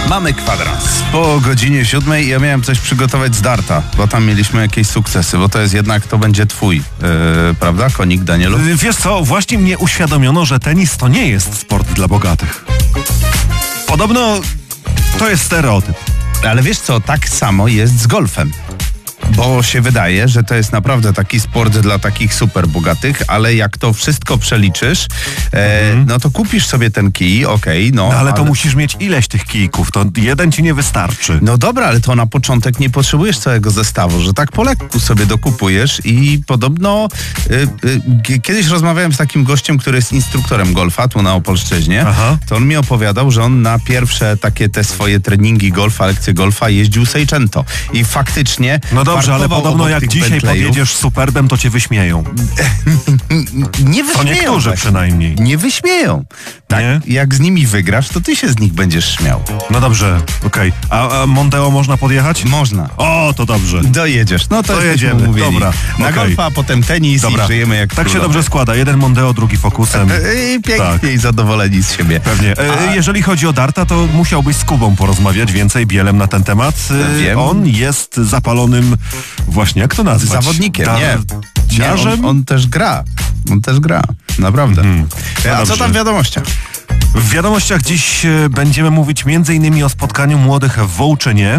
Mamy kwadrans. Po godzinie 7 ja miałem coś przygotować z darta, bo tam mieliśmy jakieś sukcesy, bo to jest jednak, to będzie twój, prawda, konik, Danielu? Wiesz co, właśnie mnie uświadomiono, że tenis to nie jest sport dla bogatych. Podobno to jest stereotyp. Ale wiesz co, tak samo jest z golfem. Bo się wydaje, że to jest naprawdę taki sport dla takich super bogatych, ale jak to wszystko przeliczysz, no to kupisz sobie ten kij, okej, No ale to musisz mieć ileś tych kijków, to jeden ci nie wystarczy. No dobra, ale to na początek nie potrzebujesz całego zestawu, że tak po lekku sobie dokupujesz i podobno kiedyś rozmawiałem z takim gościem, który jest instruktorem golfa tu na Opolszczyźnie. Aha. To on mi opowiadał, że on na pierwsze takie te swoje treningi golfa, lekcje golfa jeździł Seicento i faktycznie... No dobrze, ale podobno jak dzisiaj Bentleyów pojedziesz Superbem, to cię wyśmieją. Nie wyśmieją. To niektórzy właśnie. przynajmniej. Nie wyśmieją. Tak, Nie? jak z nimi wygrasz, to ty się z nich będziesz śmiał. No dobrze, okej. A Mondeo można podjechać? Można. O, to dobrze. Dojedziesz. No to Dojedziemy. jesteśmy umówieni. Dobra, Na okej. golfa, a potem tenis Dobra. i żyjemy jak Tak się królowie. dobrze składa. Jeden Mondeo, drugi Focusem. I pięknie Tak. i zadowoleni z siebie. Pewnie. Jeżeli chodzi o darta, to musiałbyś z Kubą porozmawiać więcej, Bielem na ten temat. Wiem. On jest zapalonym, właśnie jak to nazwać? Zawodnikiem, nie. Darciarzem? On też gra. On też gra. Naprawdę. No A co dobrze. tam w wiadomościach? W wiadomościach dziś będziemy mówić m.in. o spotkaniu młodych w Wołczynie.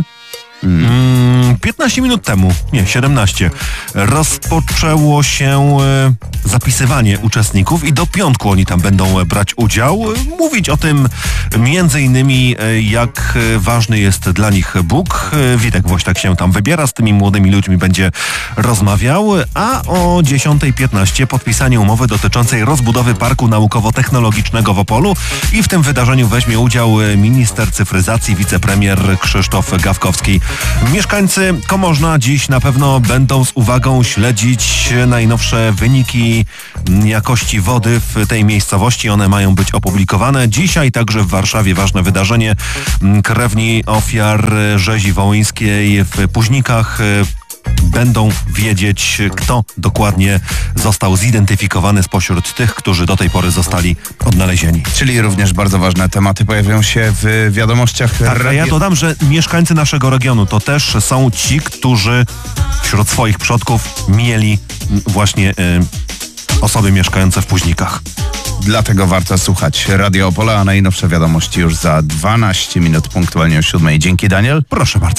15 minut temu, nie, 17, rozpoczęło się zapisywanie uczestników i do piątku oni tam będą brać udział. Mówić o tym między innymi, jak ważny jest dla nich Bóg. Witek Woźtak się tam wybiera, z tymi młodymi ludźmi będzie rozmawiał, a o 10:15 podpisanie umowy dotyczącej rozbudowy Parku Naukowo-Technologicznego w Opolu i w tym wydarzeniu weźmie udział minister cyfryzacji, wicepremier Krzysztof Gawkowski. Mieszkańcy Komorna dziś na pewno będą z uwagą śledzić najnowsze wyniki jakości wody w tej miejscowości. One mają być opublikowane. Dzisiaj także w Warszawie ważne wydarzenie. Krewni ofiar rzezi wołyńskiej w Puźnikach będą wiedzieć, kto dokładnie został zidentyfikowany spośród tych, którzy do tej pory zostali odnalezieni. Czyli również bardzo ważne tematy pojawią się w wiadomościach. Tak, a ja dodam, że mieszkańcy naszego regionu to też są ci, którzy wśród swoich przodków mieli właśnie osoby mieszkające w Puźnikach. Dlatego warto słuchać Radio Opola, a najnowsze wiadomości już za 12 minut punktualnie o 7. Dzięki, Daniel. Proszę bardzo.